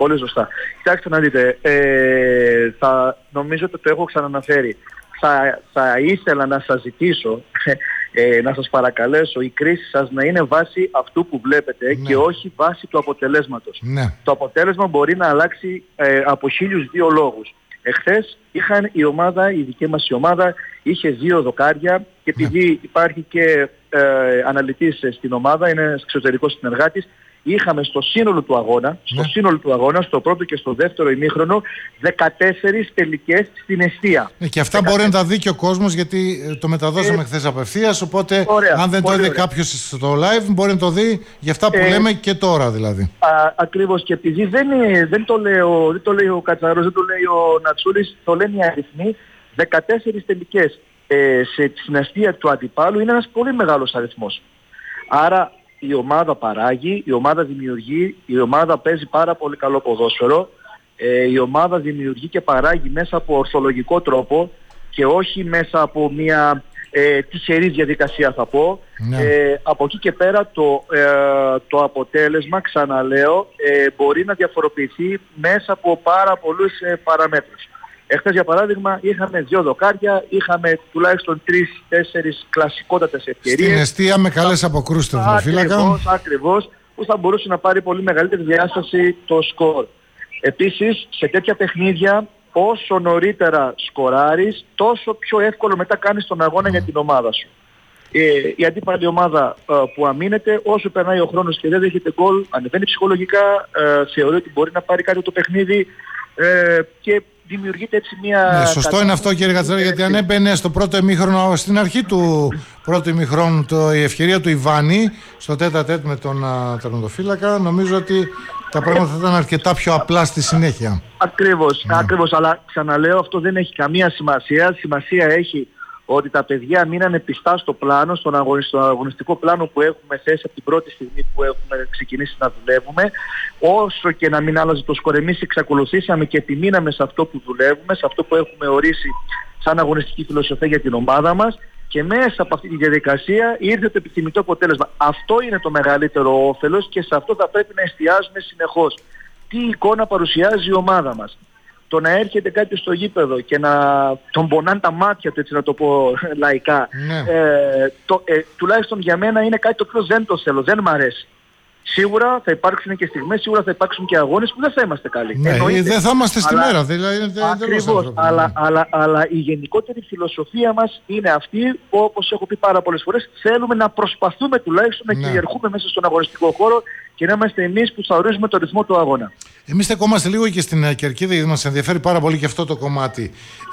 πολύ σωστά. Κοιτάξτε να δείτε, νομίζω ότι το έχω ξαναναφέρει. Θα ήθελα να σας ζητήσω, να σας παρακαλέσω η κρίση σας να είναι βάση αυτού που βλέπετε και όχι βάση του αποτελέσματος. Το αποτέλεσμα μπορεί να αλλάξει από 1002 λόγους. Εχθές η δική μας η ομάδα είχε 2 δοκάρια και επειδή υπάρχει και αναλυτής στην ομάδα, είναι εξωτερικός συνεργάτης, είχαμε στο σύνολο του αγώνα, στο πρώτο και στο δεύτερο ημίχρονο, 14 τελικές στην εστία. Και αυτά μπορεί να τα δει και ο κόσμος, γιατί το μεταδώσαμε χθες απευθείας, οπότε αν δεν το είδε κάποιος στο live μπορεί να το δει για αυτά που λέμε και τώρα δηλαδή. Ακριβώς, και επειδή δεν το λέει ο Κατσαρός, δεν το λέει ο Νατσούλης, το λένε οι αριθμοί, 14 τελικές στην αστεία του αντιπάλου είναι ένας πολύ μεγάλος αριθμός. Άρα η ομάδα παράγει, η ομάδα δημιουργεί, η ομάδα παίζει πάρα πολύ καλό ποδόσφαιρο, η ομάδα δημιουργεί και παράγει μέσα από ορθολογικό τρόπο και όχι μέσα από μια τυχερή διαδικασία θα πω. Από εκεί και πέρα το αποτέλεσμα, ξαναλέω, μπορεί να διαφοροποιηθεί μέσα από πάρα πολλούς παραμέτρους. Εχθές για παράδειγμα είχαμε 2 δοκάρια, είχαμε τουλάχιστον 3-4 κλασικότατες ευκαιρίες. Στην εστία με καλές αποκρούσεις του τερματοφύλακα. Ακριβώς, που θα μπορούσε να πάρει πολύ μεγαλύτερη διάσταση το σκορ. Επίσης, σε τέτοια παιχνίδια, όσο νωρίτερα σκοράρεις, τόσο πιο εύκολο μετά κάνεις τον αγώνα για την ομάδα σου. Η αντίπαλη ομάδα που αμήνεται, όσο περνάει ο χρόνος και δεν δέχεται γκολ, ανεβαίνει ψυχολογικά, θεωρεί ότι μπορεί να πάρει κάτι το παιχνίδι και δημιουργείται έτσι μια... σωστό είναι αυτό, κύριε Κατσαρά, γιατί αν έμπαινε στο πρώτο ημίχρονο, στην αρχή του πρώτου ημίχρονου, η ευκαιρία του Ιβάνη στο τέτα-τέτ με τον τερματοφύλακα, νομίζω ότι τα πράγματα θα ήταν αρκετά πιο απλά στη συνέχεια. Ακριβώς, αλλά ξαναλέω, αυτό δεν έχει καμία σημασία. Σημασία έχει ότι τα παιδιά μείνανε πιστά στο πλάνο, στον αγωνιστικό πλάνο που έχουμε θέσει από την πρώτη στιγμή που έχουμε ξεκινήσει να δουλεύουμε. Όσο και να μην άλλαζε το σκορ, εμείς εξακολουθήσαμε και επιμείναμε σε αυτό που δουλεύουμε, σε αυτό που έχουμε ορίσει σαν αγωνιστική φιλοσοφία για την ομάδα μας, και μέσα από αυτή τη διαδικασία ήρθε το επιθυμητό αποτέλεσμα. Αυτό είναι το μεγαλύτερο όφελος και σε αυτό θα πρέπει να εστιάζουμε συνεχώς. Τι εικόνα παρουσιάζει η ομάδα μας. Το να έρχεται κάποιος στο γήπεδο και να τον πονάνε τα μάτια του, έτσι να το πω λαϊκά, τουλάχιστον για μένα είναι κάτι το οποίο δεν το θέλω, δεν μ' αρέσει. Σίγουρα θα υπάρξουν και στιγμές, σίγουρα θα υπάρξουν και αγώνες που δεν θα είμαστε καλοί. Δεν θα είμαστε στη μέρα, δηλαδή. Ακριβώς, αλλά η γενικότερη φιλοσοφία μας είναι αυτή, όπως έχω πει πάρα πολλές φορές, θέλουμε να προσπαθούμε τουλάχιστον να κυριαρχούμε μέσα στον αγωνιστικό χώρο και να είμαστε εμείς που θα ορίζουμε το ρυθμό του αγώνα. Εμείς στεκόμαστε λίγο και στην Κερκίδα, γιατί μας ενδιαφέρει πάρα πολύ και αυτό το κομμάτι.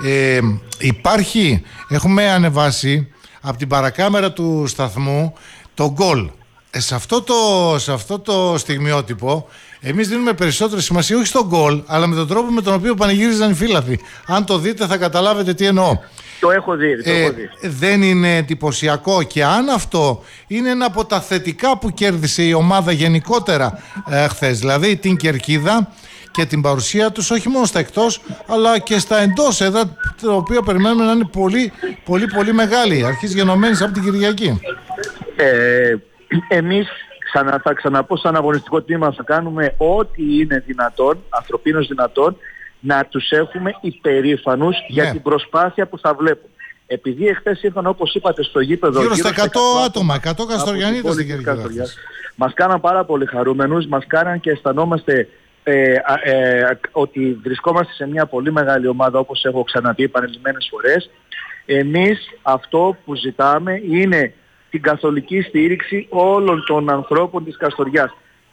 Έχουμε ανεβάσει από την παρακάμερα του σταθμού το γκολ. Σε αυτό το στιγμιότυπο εμείς δίνουμε περισσότερη σημασία όχι στον γκολ, αλλά με τον τρόπο με τον οποίο πανηγύριζαν οι φίλαθλοι. Αν το δείτε θα καταλάβετε τι εννοώ. Το έχω δει. Δεν είναι εντυπωσιακό? Και αν αυτό είναι ένα από τα θετικά που κέρδισε η ομάδα γενικότερα χθες, δηλαδή την κερκίδα και την παρουσία τους όχι μόνο στα εκτός αλλά και στα εντός έδρα, το οποίο περιμένουμε να είναι πολύ μεγάλη, αρχής γενομένης από την Κυριακή. Εμείς, θα ξαναπώ, σαν αγωνιστικό τμήμα θα κάνουμε ό,τι είναι δυνατόν, ανθρωπίνως δυνατόν, να τους έχουμε υπερήφανους για την προσπάθεια που θα βλέπουν. Επειδή εχθές ήρθαν, όπως είπατε, στο γήπεδο γύρω στα 100 άτομα, 100 Καστοριανίτες στην Κερκίδα. Μας κάναν πάρα πολύ χαρούμενους, μας κάναν και αισθανόμαστε ότι βρισκόμαστε σε μια πολύ μεγάλη ομάδα, όπως έχω ξαναπεί επανειλημμένες φορές. Εμείς αυτό που ζητάμε είναι την καθολική στήριξη όλων των ανθρώπων της Καστοριάς.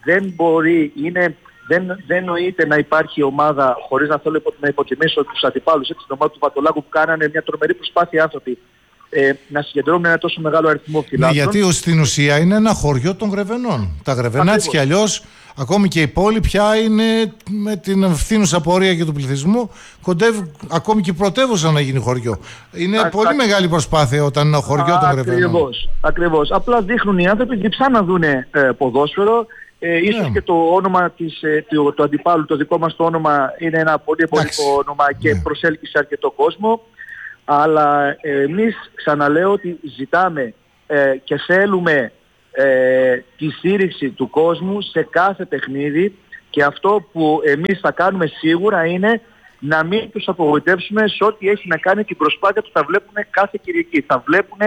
Δεν νοείται να υπάρχει ομάδα, χωρίς να θέλω να υποτιμήσω τους αντιπάλους, έτσι, την ομάδα του Βατολάκου που κάνανε μια τρομερή προσπάθεια άνθρωποι να συγκεντρώνουν ένα τόσο μεγάλο αριθμό φιλάθλων. Γιατί στην ουσία είναι ένα χωριό των Γρεβενών. Τα Γρεβενά έτσι κι αλλιώς, ακόμη και η πόλη πια είναι με την ευθύνουσα πορεία και του πληθυσμού, κοντεύει ακόμη και η πρωτεύουσα να γίνει χωριό. Είναι πολύ μεγάλη προσπάθεια όταν είναι χωριό των Γρεβενών. Ακριβώς. Απλά δείχνουν οι άνθρωποι διψά να δούνε ποδόσφαιρο. Ίσως και το όνομα του αντιπάλου, το δικό μας το όνομα, είναι ένα πολύ εμπορικό όνομα και προσέλκυσε αρκετό κόσμο. Αλλά εμείς, ξαναλέω, ότι ζητάμε και θέλουμε τη στήριξη του κόσμου σε κάθε παιχνίδι Και αυτό που εμείς θα κάνουμε σίγουρα είναι να μην τους απογοητεύσουμε σε ό,τι έχει να κάνει την προσπάθεια που θα βλέπουν κάθε Κυριακή. Θα βλέπουν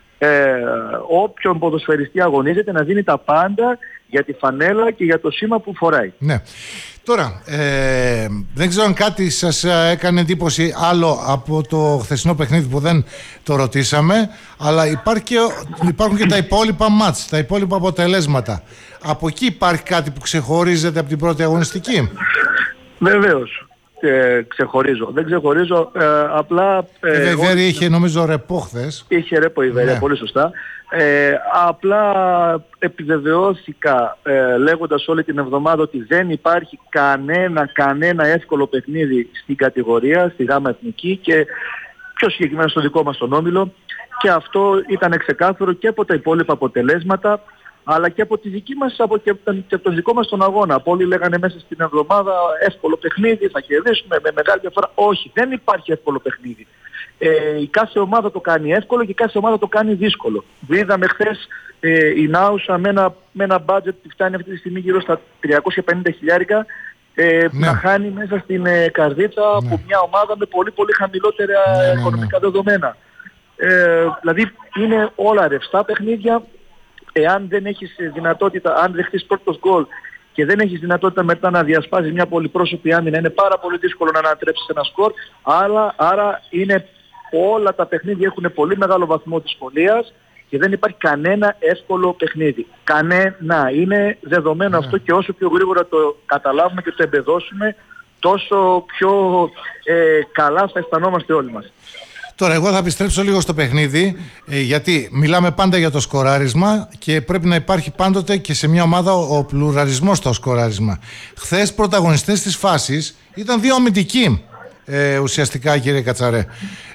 όποιον ποδοσφαιριστή αγωνίζεται να δίνει τα πάντα για τη φανέλα και για το σήμα που φοράει. Ναι. Τώρα, δεν ξέρω αν κάτι σας έκανε εντύπωση άλλο από το χθεσινό παιχνίδι που δεν το ρωτήσαμε, αλλά υπάρχουν και τα υπόλοιπα μάτς, τα υπόλοιπα αποτελέσματα. Από εκεί υπάρχει κάτι που ξεχωρίζεται από την πρώτη αγωνιστική? Βεβαίως. Ξεχωρίζω. Δεν ξεχωρίζω, απλά... Η Βέρη είχε νομίζω ρεπό χθες. Είχε ρεπό η Βέρη, πολύ σωστά. Απλά επιβεβαιώθηκα λέγοντας όλη την εβδομάδα ότι δεν υπάρχει κανένα εύκολο παιχνίδι στην κατηγορία, στη ΓΑΜΑ Εθνική και πιο συγκεκριμένα στο δικό μας τον όμιλο, και αυτό ήταν ξεκάθαρο και από τα υπόλοιπα αποτελέσματα, αλλά και από τη δική μας, και από τον δικό μας τον αγώνα. Πολλοί λέγανε μέσα στην εβδομάδα εύκολο παιχνίδι, θα κερδίσουμε με μεγάλη διαφορά. Όχι, δεν υπάρχει εύκολο παιχνίδι. Η κάθε ομάδα το κάνει εύκολο και η κάθε ομάδα το κάνει δύσκολο. Είδαμε χθες η Νάουσα με ένα budget που φτάνει αυτή τη στιγμή γύρω στα 350 χιλιάρικα να χάνει μέσα στην καρδίτσα από μια ομάδα με πολύ χαμηλότερα οικονομικά δεδομένα. Δηλαδή είναι όλα ρευστά παιχνίδια. Εάν δεν έχεις δυνατότητα, αν δεχτείς πρώτος γκολ και δεν έχεις δυνατότητα μετά να διασπάσεις μια πολυπρόσωπη άμυνα, είναι πάρα πολύ δύσκολο να ανατρέψεις ένα σκορ. Άρα όλα τα παιχνίδια έχουν πολύ μεγάλο βαθμό δυσκολίας και δεν υπάρχει κανένα εύκολο παιχνίδι. Κανένα. Είναι δεδομένο αυτό, και όσο πιο γρήγορα το καταλάβουμε και το εμπεδώσουμε, τόσο πιο καλά θα αισθανόμαστε όλοι μας. Τώρα εγώ θα επιστρέψω λίγο στο παιχνίδι, γιατί μιλάμε πάντα για το σκοράρισμα και πρέπει να υπάρχει πάντοτε και σε μια ομάδα ο πλουραλισμός στο σκοράρισμα. Χθες πρωταγωνιστές της φάσης ήταν δύο αμυντικοί ουσιαστικά, κύριε Κατσαρέ.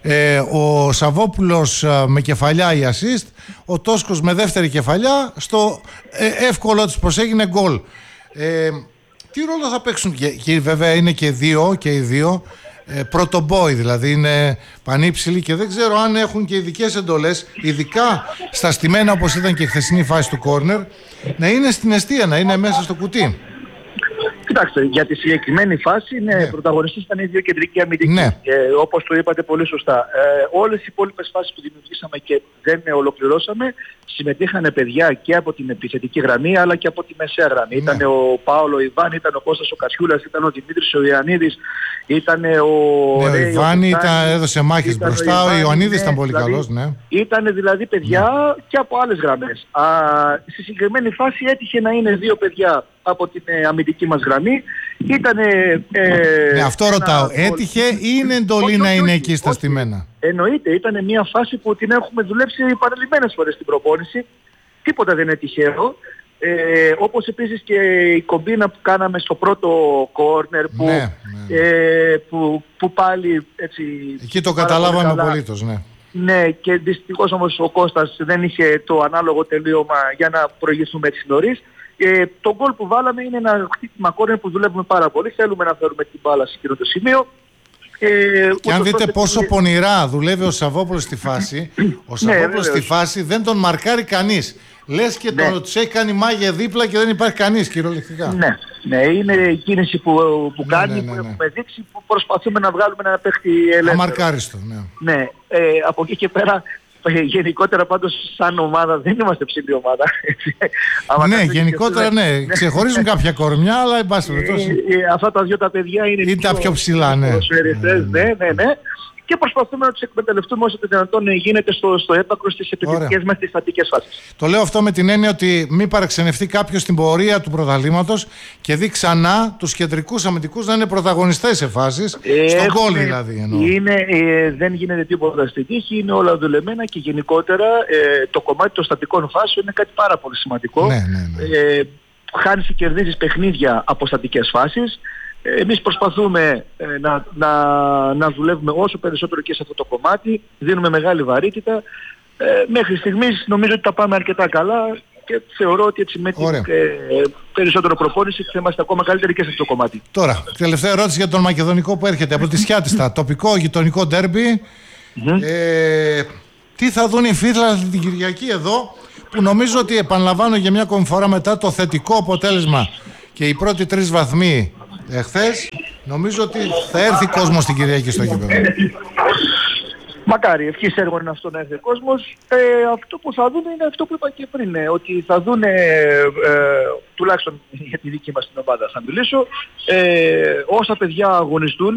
Ο Σαββόπουλος με κεφαλιά η assist, ο Τόσκος με δεύτερη κεφαλιά, στο εύκολο της προς έγινε γκολ. Τι ρόλο θα παίξουν, και βέβαια είναι και οι δύο πρωτομπόι, δηλαδή είναι πανύψηλοι και δεν ξέρω αν έχουν και ειδικές εντολές, ειδικά στα στημένα όπως ήταν και η χθεσινή φάση του κόρνερ, να είναι στην εστία, να είναι μέσα στο κουτί. Κοιτάξτε, για τη συγκεκριμένη φάση πρωταγωνιστές ήταν οι δύο κεντρικοί αμυντικοί. Ναι. Όπως το είπατε πολύ σωστά. Όλες οι υπόλοιπες φάσεις που δημιουργήσαμε και δεν ολοκληρώσαμε, συμμετείχαν παιδιά και από την επιθετική γραμμή αλλά και από τη μεσαία γραμμή. Ναι. Ήταν ο Πάολο Ιβάν, ήταν ο Κώστας ο Κασιούλας, ήταν ο Δημήτρης ο Ιωαννίδης, ήταν ο Ιβάν, έδωσε μάχες μπροστά, ο Ιωαννίδης ήταν πολύ καλός. Ναι. Ήταν δηλαδή παιδιά και από άλλες γραμμές. Στη συγκεκριμένη φάση έτυχε να είναι δύο παιδιά από την αμυντική μας γραμμή. Αυτό ρωτάω. Έτυχε ή είναι εντολή να είναι εκεί στα στημένα? Εννοείται. Ήταν μια φάση που την έχουμε δουλέψει παρελειμμένες φορές στην προπόνηση. Τίποτα δεν είναι τυχαίο. Όπως επίσης και η κομπίνα που κάναμε στο πρώτο κόρνερ που πάλι έτσι... Εκεί το καταλάβαμε απολύτως, ναι. Ναι, και δυστυχώς όμως ο Κώστας δεν είχε το ανάλογο τελείωμα για να προηγηθούμε έτσι νωρίς. Το γκολ που βάλαμε είναι ένα χτύπημα κόρνερ που δουλεύουμε πάρα πολύ. Θέλουμε να φέρουμε την μπάλα σε εκείνο το σημείο. Και αν δείτε πόσο πονηρά δουλεύει ο Σαββόπουλος στη φάση, ο Σαββόπουλος στη φάση δεν τον μαρκάρει κανείς. Λες και τους έχει κάνει μάγια δίπλα και δεν υπάρχει κανείς, κυριολεκτικά. Ναι, είναι η κίνηση που κάνει, που έχουμε δείξει, που προσπαθούμε να βγάλουμε ένα παίχτη ελεύθερο. Αμαρκάριστο, ναι. Από εκεί και πέρα, γενικότερα πάντως σαν ομάδα δεν είμαστε ψηλή ομάδα. Ναι, γενικότερα ναι. Ξεχωρίζουν κάποια κορμιά, αλλά εν πάση περιπτώσει. Αυτά τα δυο τα παιδιά είναι τα πιο ψηλά, ναι. Ναι. Και προσπαθούμε να τους εκμεταλλευτούμε όσο το δυνατόν γίνεται στο έπακρο στις επιθετικές μας τις στατικές φάσεις. Το λέω αυτό με την έννοια ότι μην παραξενευτεί κάποιος στην πορεία του πρωταθλήματος και δει ξανά τους κεντρικούς αμυντικούς να είναι πρωταγωνιστές σε φάσεις, στον γκολ δηλαδή εννοώ. Δεν γίνεται τίποτα στη τύχη, είναι όλα δουλεμένα και γενικότερα το κομμάτι των στατικών φάσεων είναι κάτι πάρα πολύ σημαντικό. Ναι. Χάνεις και κερδίζεις παιχνίδια από στατικές φάσεις. Εμείς προσπαθούμε να δουλεύουμε όσο περισσότερο και σε αυτό το κομμάτι, δίνουμε μεγάλη βαρύτητα. Μέχρι στιγμής νομίζω ότι τα πάμε αρκετά καλά και θεωρώ ότι έτσι με την περισσότερο προπόνηση θα είμαστε ακόμα καλύτεροι και σε αυτό το κομμάτι. Τώρα, τελευταία ερώτηση για τον Μακεδονικό που έρχεται από τη Σιάτιστα. Τοπικό γειτονικό ντέρμπι. Τι θα δουν οι Φύθλα την Κυριακή εδώ, που νομίζω ότι επαναλαμβάνω για μια ακόμη φορά μετά το θετικό αποτέλεσμα και οι πρώτοι 3 βαθμοί εχθές, νομίζω ότι θα έρθει κόσμος την Κυριακή στο γήπεδο. Μακάρι, ευχής έργο είναι αυτό να έρθει ο κόσμος. Αυτό που θα δουν είναι αυτό που είπα και πριν, ότι θα δουν, τουλάχιστον για τη δική μας την ομάδα θα μιλήσω, όσα παιδιά αγωνιστούν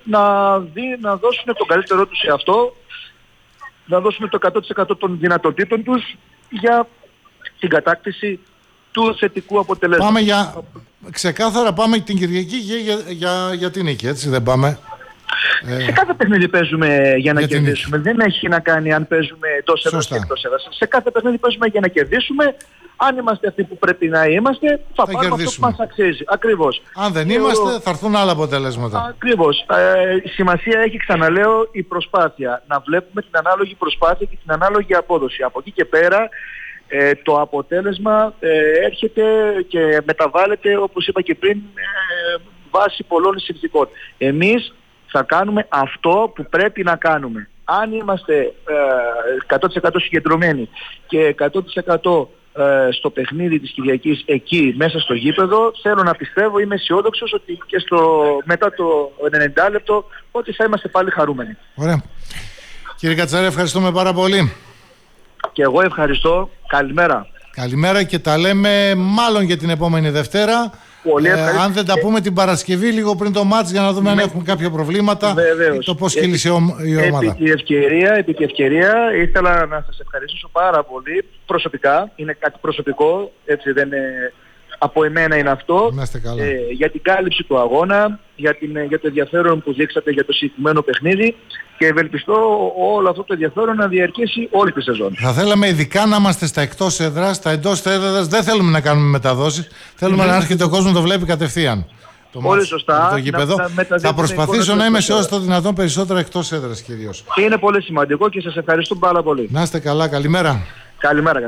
να δώσουν το καλύτερό τους σε αυτό, να δώσουν το 100% των δυνατοτήτων τους για την κατάκτηση του θετικού αποτελέσματος. Ξεκάθαρα πάμε την Κυριακή για την νίκη, έτσι δεν πάμε? Σε κάθε παιχνίδι παίζουμε για να κερδίσουμε. Δεν έχει να κάνει αν παίζουμε εντός έδρας και εκτός έδρας. Σε κάθε παιχνίδι παίζουμε για να κερδίσουμε. Αν είμαστε αυτοί που πρέπει να είμαστε, θα πάρουμε αυτό που μας αξίζει. Ακριβώς. Αν δεν είμαστε, θα έρθουν άλλα αποτελέσματα. Ακριβώς. Σημασία έχει, ξαναλέω, η προσπάθεια. Να βλέπουμε την ανάλογη προσπάθεια και την ανάλογη απόδοση. Από εκεί και πέρα, το αποτέλεσμα έρχεται και μεταβάλλεται, όπως είπα και πριν, βάσει πολλών συνθηκών. Εμείς θα κάνουμε αυτό που πρέπει να κάνουμε. Αν είμαστε 100% συγκεντρωμένοι και 100% στο παιχνίδι της Κυριακής εκεί μέσα στο γήπεδο, θέλω να πιστεύω, είμαι αισιόδοξος ότι και μετά το 90 λεπτό ότι θα είμαστε πάλι χαρούμενοι. Ωραία. Κύριε Κατσαρέ, ευχαριστούμε πάρα πολύ. Και εγώ ευχαριστώ. Καλημέρα. Καλημέρα και τα λέμε μάλλον για την επόμενη Δευτέρα. Αν δεν τα πούμε την Παρασκευή λίγο πριν το μάτς για να δούμε αν έχουμε κάποια προβλήματα. Βεβαίως. Ή το πώς κύλησε η ομάδα. Επί τη ευκαιρία ήθελα να σας ευχαριστήσω πάρα πολύ προσωπικά. Είναι κάτι προσωπικό, έτσι δεν είναι, από εμένα είναι αυτό. Για την κάλυψη του αγώνα, για το ενδιαφέρον που δείξατε για το συγκεκριμένο παιχνίδι και ευελπιστώ όλο αυτό το ενδιαφέρον να διαρκέσει όλη τη σεζόν. Θα θέλαμε ειδικά να είμαστε στα εκτός έδρας, στα εντός έδρας δεν θέλουμε να κάνουμε μεταδόσεις. Θέλουμε να έρχεται ο κόσμος να το βλέπει κατευθείαν. Πολύ σωστά. Το γήπεδο. Θα προσπαθήσω να είμαι σε όσο το δυνατόν περισσότερο εκτός έδρας κυρίως. Είναι πολύ σημαντικό και σας ευχαριστώ πάρα πολύ. Να είστε καλά, καλημέρα. Καλημέρα.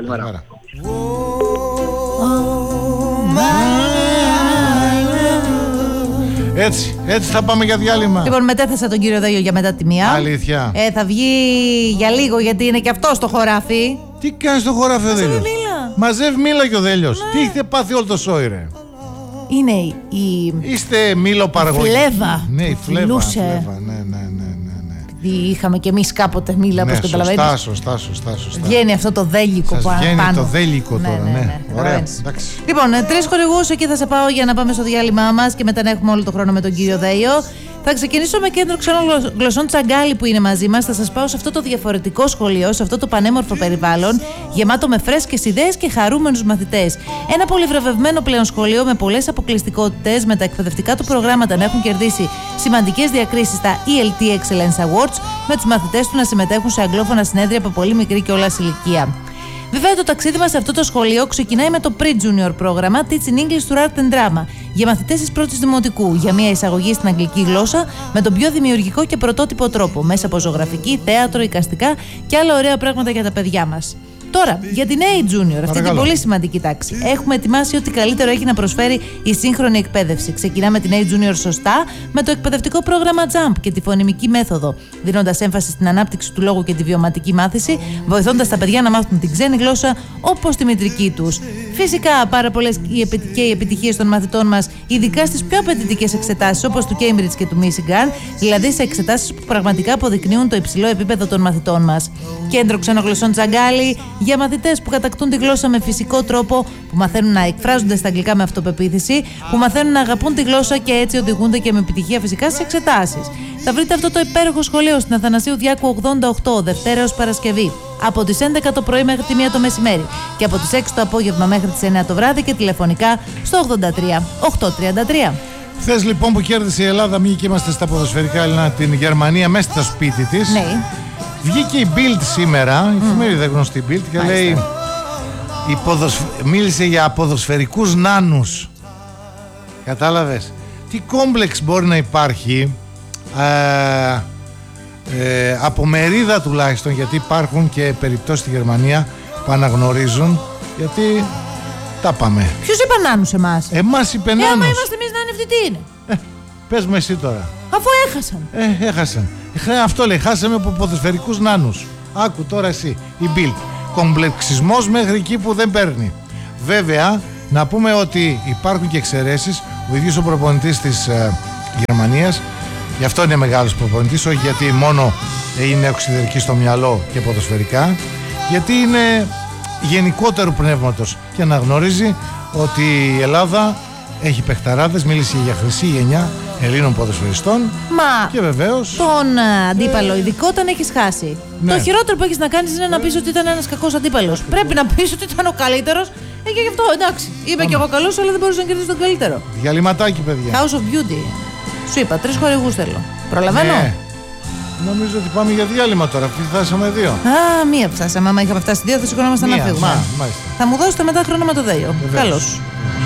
Έτσι θα πάμε για διάλειμμα. Λοιπόν, μετέθεσα τον κύριο Δέλιο για μετά τη μία. Αλήθεια. Θα βγει για λίγο γιατί είναι και αυτό στο χωράφι. Τι κάνει στο χωράφι ο Δέλιος? Μαζεύει μήλα και ο Δέλιος. Τι έχετε πάθει όλο το σόι, ρε? Είναι Είστε μήλο παραγωγή. Φλέβα. Ναι, η φλέβα. Ναι. Είχαμε κι εμείς κάποτε μήλα, όπως καταλαβαίνεις. Σωστά. Βγαίνει αυτό το δέλικο πάνω. Βγαίνει το δέλικο τώρα, ναι. Ωραία, εντάξει. Λοιπόν, 3 χορηγούς, εκεί θα σε πάω για να πάμε στο διάλειμμά μας και μετά να έχουμε όλο το χρόνο με τον κύριο Δέιο. Θα ξεκινήσω με κέντρο ξένων γλωσσών Τσαγκάλι που είναι μαζί μας. Θα σας πάω σε αυτό το διαφορετικό σχολείο, σε αυτό το πανέμορφο περιβάλλον, γεμάτο με φρέσκες ιδέες και χαρούμενους μαθητές. Ένα πολυβραβευμένο πλέον σχολείο με πολλές αποκλειστικότητες, με τα εκπαιδευτικά του προγράμματα να έχουν κερδίσει σημαντικές διακρίσεις στα ELT Excellence Awards, με τους μαθητές του να συμμετέχουν σε αγγλόφωνα συνέδρια από πολύ μικρή κιόλας ηλικία. Βέβαια, το ταξίδι μας σε αυτό το σχολείο ξεκινάει με το Pre-Junior πρόγραμμα Teaching English through Art and Drama για μαθητές της πρώτης δημοτικού, για μια εισαγωγή στην αγγλική γλώσσα με τον πιο δημιουργικό και πρωτότυπο τρόπο, μέσα από ζωγραφική, θέατρο, εικαστικά και άλλα ωραία πράγματα για τα παιδιά μας. Τώρα, για την A-Junior, αυτή την πολύ σημαντική τάξη. Έχουμε ετοιμάσει ό,τι καλύτερο έχει να προσφέρει η σύγχρονη εκπαίδευση. Ξεκινάμε την A-Junior σωστά με το εκπαιδευτικό πρόγραμμα JUMP και τη φωνημική μέθοδο, δίνοντας έμφαση στην ανάπτυξη του λόγου και τη βιωματική μάθηση, βοηθώντας τα παιδιά να μάθουν την ξένη γλώσσα όπως τη μητρική τους. Φυσικά, πάρα πολλές και οι επιτυχίες των μαθητών μας, ειδικά στις πιο απαιτητικές εξετάσεις όπως του Cambridge και του Michigan, δηλαδή σε εξετάσεις που πραγματικά αποδεικνύουν το υψηλό επίπεδο των μαθητών μας. Κέντρο ξενογλωσσών Τσαγκάλι για μαθητές που κατακτούν τη γλώσσα με φυσικό τρόπο, που μαθαίνουν να εκφράζονται στα αγγλικά με αυτοπεποίθηση, που μαθαίνουν να αγαπούν τη γλώσσα και έτσι οδηγούνται και με επιτυχία φυσικά στις εξετάσεις. Θα βρείτε αυτό το υπέροχο σχολείο στην Αθανασίου Διάκου 88, Δευτέρα έως Παρασκευή, από τις 11 το πρωί μέχρι τη 1 το μεσημέρι και από τις 6 το απόγευμα μέχρι τις 9 το βράδυ και τηλεφωνικά στο 83 833. Χθες λοιπόν που κέρδισε η Ελλάδα, μη και είμαστε στα ποδοσφαιρικά Έλληνα, την Γερμανία μέσα στο σπίτι της. Ναι. Βγήκε η Bild σήμερα, η εφημερίδα γνωστή Bild, και λέει, μίλησε για ποδοσφαιρικούς νάνους. Κατάλαβες? Τι κόμπλεξ μπορεί να υπάρχει από μερίδα τουλάχιστον, γιατί υπάρχουν και περιπτώσεις στη Γερμανία που αναγνωρίζουν, γιατί τα πάμε. Ποιος είπε νάνους εμάς? Εμάς είπε νάνους. Άμα είμαστε εμείς νάνοι, τι είναι? Πες μου εσύ τώρα. Αφού έχασαν. Έχασαν. Αυτό λέει, χάσαμε από ποδοσφαιρικούς νάνους. Άκου τώρα εσύ, η Bild. Κομπλεξισμός μέχρι εκεί που δεν παίρνει. Βέβαια, Να πούμε ότι υπάρχουν και εξαιρέσεις. Ο ίδιος ο προπονητής της Γερμανίας, γι' αυτό είναι μεγάλος προπονητής, όχι γιατί μόνο είναι οξυδερκή στο μυαλό και ποδοσφαιρικά, γιατί είναι γενικότερου πνεύματος και αναγνωρίζει ότι η Ελλάδα έχει παιχταράδες. Μίλησε για χρυσή γενιά Ελλήνων ποδοσφαιριστών. Μα και βεβαίως τον αντίπαλο ειδικό τον έχεις χάσει. Ναι. Το χειρότερο που έχεις να κάνεις είναι να πεις ότι ήταν ένας κακός αντίπαλος. Πρέπει να πεις ότι ήταν ο καλύτερος. Και γι' αυτό εντάξει. Είμαι και εγώ καλός, αλλά δεν μπορούσα να κερδίσει τον καλύτερο. Διαλυματάκι, παιδιά. House of Beauty. Σου είπα, 3 χορηγούς θέλω. Προλαβαίνω. Ναι. Νομίζω ότι πάμε για διάλειμμα τώρα. Φτάσαμε 2. Α, μία φτάσαμε. Άμα είχαμε φτάσει 2, θα σηκωνόμαστε να φύγουμε. Μάλιστα. Θα μου δώσετε μετά χρόνο με το Δέιο. Καλώς.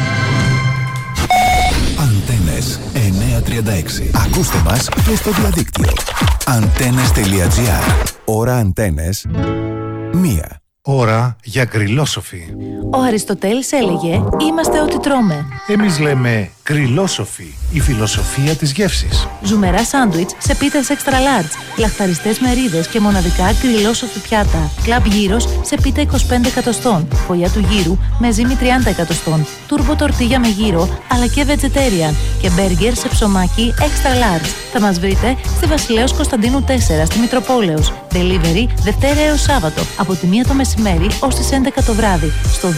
Αντένες 936. Ακούστε μας και στο διαδίκτυο. Antennes.gr. Ώρα Αντένες 1. Ώρα για γκριλόσοφοι. Ο Αριστοτέλης έλεγε «Είμαστε ό,τι τρώμε». Εμείς λέμε γκριλόσοφοι, η φιλοσοφία της γεύσης. Ζουμερά σάντουιτς σε πίτες extra large, λαχταριστές μερίδες και μοναδικά γκριλόσοφοι πιάτα. Κλαμπ γύρος σε πίτα 25 εκατοστών, φωλιά του γύρου με ζύμη 30 εκατοστών, τούρμπο τορτίγια με γύρο αλλά και vegetarian και μπέργκερ σε ψωμάκι extra large. Θα μας βρείτε στη Βασιλέως Κωνσταντίνου 4 στη Μητροπόλεως. Delivery Δευτέρα έως Σάββατο από τη 1 το μεσημέρι ως τις 11 το βράδυ στο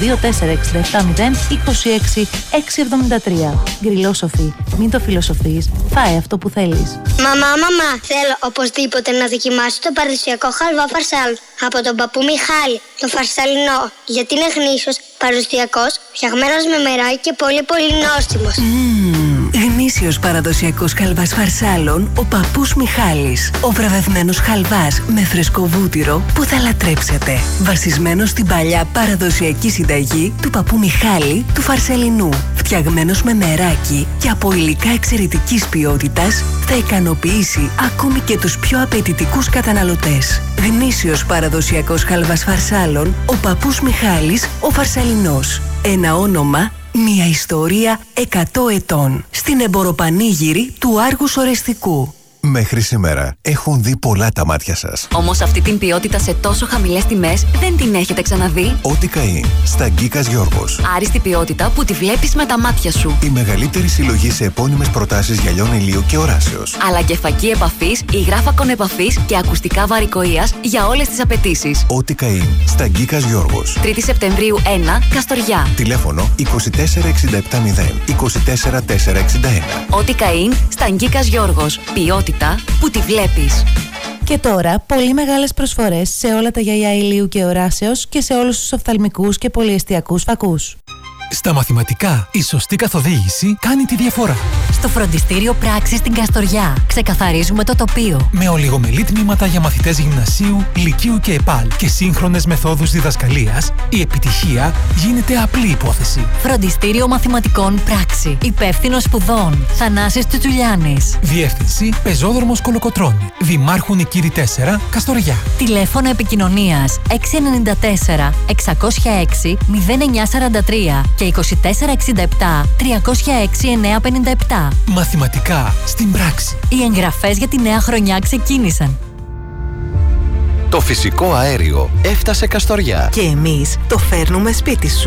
24670 26673. Γκριλόσοφοι, μην το φιλοσοφείς, φάε αυτό που θέλεις. Μαμά, θέλω οπωσδήποτε να δοκιμάσω το παραδοσιακό χαλβά φαρσάλ από τον παππού Μιχάλη, το φαρσαλινό, γιατί είναι γνήσιος, παραδοσιακός, φτιαγμένος με μεράκι και πολύ πολύ νόστιμος. Γνήσιος παραδοσιακός χαλβάς φαρσάλων, ο παππούς Μιχάλης. Ο βραβευμένος χαλβάς με φρεσκό βούτυρο που θα λατρέψετε. Βασισμένος στην παλιά παραδοσιακή συνταγή του παππού Μιχάλη του Φαρσελινού. Φτιαγμένος με μεράκι και από υλικά εξαιρετικής ποιότητας, θα ικανοποιήσει ακόμη και τους πιο απαιτητικούς καταναλωτές. Γνήσιος παραδοσιακός χαλβάς φαρσάλων, ο παππούς Μιχάλης, ο Φαρσαλινός. Ένα όνομα, μια ιστορία 100 ετών. Στην εμποροπανήγυρη του Άργους Ορεστικού. Μέχρι σήμερα έχουν δει πολλά τα μάτια σας. Όμως αυτή την ποιότητα σε τόσο χαμηλές τιμές δεν την έχετε ξαναδεί. Ότι Καΐν, στα Γκίκας Γιώργος. Άριστη ποιότητα που τη βλέπεις με τα μάτια σου. Η μεγαλύτερη συλλογή σε επώνυμες προτάσεις γυαλιών ηλίου και οράσεως. Αλλά και φακή επαφής, υγράφακον επαφής και ακουστικά βαρικοείας για όλες τις απαιτήσεις. Ότι Καΐν, στα Γκίκας Γιώργος. 3η Σεπτεμβρίου 1, Καστοριά. Τηλέφωνο 24670 24461. Ότι Καΐν, στα Γκίκας Γιώργος. Ποιότητα που τη βλέπεις. Και τώρα, πολύ μεγάλες προσφορές σε όλα τα γυαλιά ηλίου και οράσεως και σε όλους τους οφθαλμικούς και πολυεστιακούς φακούς. Στα μαθηματικά, η σωστή καθοδήγηση κάνει τη διαφορά. Στο φροντιστήριο Πράξης στην Καστοριά ξεκαθαρίζουμε το τοπίο. Με ολιγομελή τμήματα για μαθητές γυμνασίου, λυκείου και ΕΠΑΛ και σύγχρονες μεθόδους διδασκαλίας, η επιτυχία γίνεται απλή υπόθεση. Φροντιστήριο Μαθηματικών Πράξη. Υπεύθυνος σπουδών Θανάσης Τσουτσουλιάνης. Διεύθυνση Πεζόδρομος Κολοκοτρώνη. Δημάρχου Νικήρη 4, Καστοριά. Τηλέφωνο επικοινωνίας 694 606 0943 και 2467 306 957. Μαθηματικά στην πράξη. Οι εγγραφές για τη νέα χρονιά ξεκίνησαν. Το φυσικό αέριο έφτασε Καστοριά. Και εμείς το φέρνουμε σπίτι σου.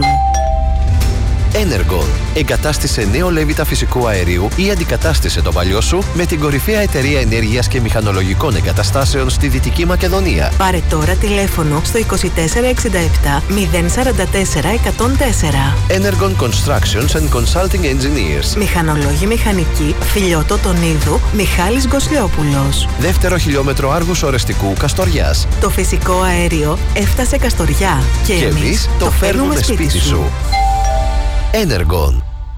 Energon. Εγκατάστησε νέο λέβητα φυσικού αερίου ή αντικατάστησε το παλιό σου με την κορυφαία εταιρεία ενέργειας και μηχανολογικών εγκαταστάσεων στη Δυτική Μακεδονία. Πάρε τώρα τηλέφωνο στο 2467 044 104. Energon Constructions and Consulting Engineers. Μηχανολόγοι μηχανικοί, Φιλιώτο Τονίδου, Μιχάλης Γκοσλιόπουλος. Δεύτερο χιλιόμετρο Άργους Ορεστικού, Καστοριάς. Το φυσικό αέριο έφτασε Καστοριά και εμείς το φέρνουμε σπίτι σου. Energon.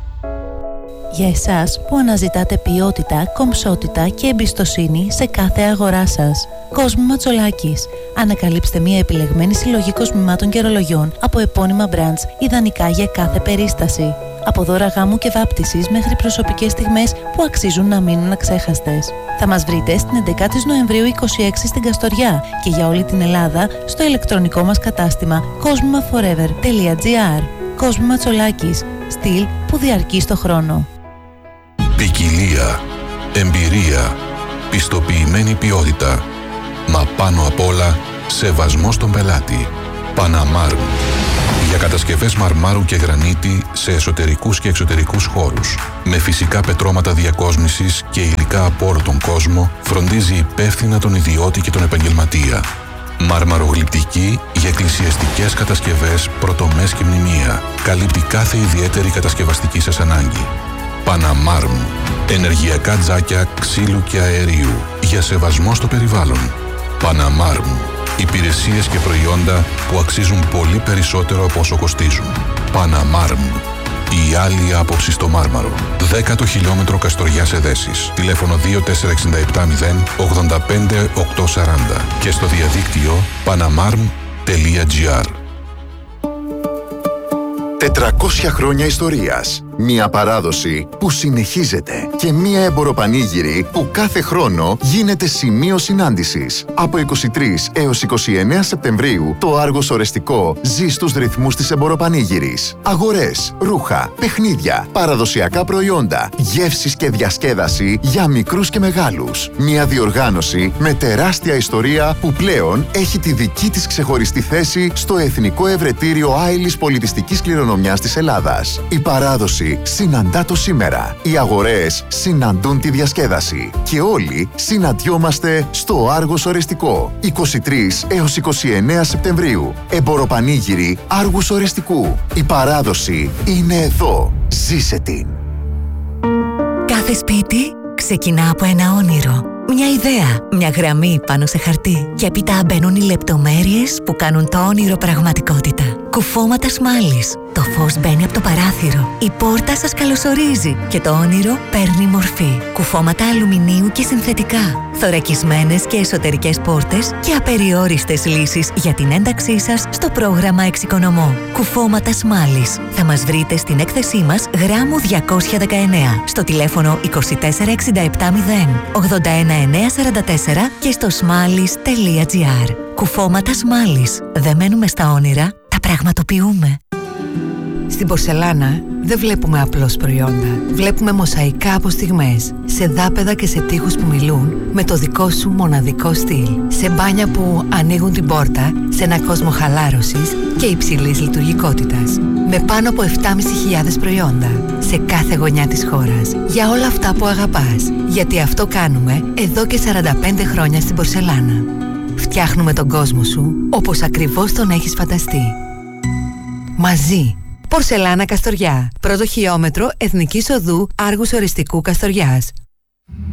Για εσάς που αναζητάτε ποιότητα, κομψότητα και εμπιστοσύνη σε κάθε αγορά σας. Κόσμη Ματσολάκης. Ανακαλύψτε μια επιλεγμένη συλλογή κοσμημάτων και ρολογιών από επώνυμα brands, ιδανικά για κάθε περίσταση. Από δώρα γάμου και βάπτισης μέχρι προσωπικές στιγμές που αξίζουν να μείνουν αξέχαστες. Θα μας βρείτε στην 11η Νοεμβρίου 26 στην Καστοριά και για όλη την Ελλάδα στο ηλεκτρονικό μας κατάστημα cosmimaforever.gr. Κόσμη Ματσολάκης. Στυλ που διαρκεί στο χρόνο. Ποικιλία, εμπειρία, πιστοποιημένη ποιότητα, μα πάνω απ' όλα σεβασμό στον πελάτη. Παναμάρ. Για κατασκευές μαρμάρου και γρανίτη σε εσωτερικούς και εξωτερικούς χώρους. Με φυσικά πετρώματα διακόσμησης και υλικά από όλο τον κόσμο, φροντίζει υπεύθυνα τον ιδιώτη και τον επαγγελματία. Μαρμαρογλυπτική για εκκλησιαστικές κατασκευές, πρωτομές και μνημεία. Καλύπτει κάθε ιδιαίτερη κατασκευαστική σας ανάγκη. Παναμάρμ. Ενεργειακά τζάκια ξύλου και αερίου για σεβασμό στο περιβάλλον. Παναμάρμ. Υπηρεσίες και προϊόντα που αξίζουν πολύ περισσότερο από όσο κοστίζουν. Παναμάρμ. Η άλλη άποψη στο Μάρμαρο. 10ο χιλιόμετρο Καστοριάς Εδέσης. Τηλέφωνο 24670 85 840 και στο διαδίκτυο panamarm.gr. 400 χρόνια ιστορίας. Μια παράδοση που συνεχίζεται και μια εμποροπανήγυρη που κάθε χρόνο γίνεται σημείο συνάντησης. Από 23 έως 29 Σεπτεμβρίου το Άργος Ορεστικό ζει στους ρυθμούς της εμποροπανήγυρης. Αγορές, ρούχα, παιχνίδια, παραδοσιακά προϊόντα, γεύσεις και διασκέδαση για μικρούς και μεγάλους. Μια διοργάνωση με τεράστια ιστορία που πλέον έχει τη δική της ξεχωριστή θέση στο Εθνικό Ευρετήριο Άειλης Πολιτιστικής Κληρονομιάς της Ελλάδας. Η παράδοση συναντά το σήμερα. Οι αγορές συναντούν τη διασκέδαση. Και όλοι συναντιόμαστε στο Άργος Ορεστικό. 23 έως 29 Σεπτεμβρίου. Εμποροπανήγυρη Άργους Ορεστικού. Η παράδοση είναι εδώ. Ζήσε την. Κάθε σπίτι ξεκινά από ένα όνειρο. Μια ιδέα, μια γραμμή πάνω σε χαρτί. Και έπειτα μπαίνουν οι λεπτομέρειες που κάνουν το όνειρο πραγματικότητα. Κουφώματα σμάλης. Το φως μπαίνει από το παράθυρο. Η πόρτα σας καλωσορίζει και το όνειρο παίρνει μορφή. Κουφώματα αλουμινίου και συνθετικά. Θωρακισμένες και εσωτερικές πόρτες και απεριόριστες λύσεις για την ένταξή σας στο πρόγραμμα Εξοικονομώ. Κουφώματα σμάλης. Θα μας βρείτε στην έκθεσή μας γράμμου 219 στο τηλέφωνο 24670 81944 και στο smallis.gr. Κουφώματα σμάλης. Δεν μένουμε στα όνειρα, τα πραγματοποιούμε. Στην πορσελάνα δεν βλέπουμε απλώς προϊόντα. Βλέπουμε μοσαϊκά από στιγμές, σε δάπεδα και σε τοίχους που μιλούν με το δικό σου μοναδικό στυλ. Σε μπάνια που ανοίγουν την πόρτα σε ένα κόσμο χαλάρωσης και υψηλής λειτουργικότητας. Με πάνω από 7.500 προϊόντα σε κάθε γωνιά της χώρας. Για όλα αυτά που αγαπάς. Γιατί αυτό κάνουμε εδώ και 45 χρόνια στην πορσελάνα. Φτιάχνουμε τον κόσμο σου όπως ακριβώς τον έχεις φανταστεί. Μαζί. Πορσελάνα Καστοριά. Πρώτο χιλιόμετρο Εθνικής Οδού Άργους Ορεστικού Καστοριάς.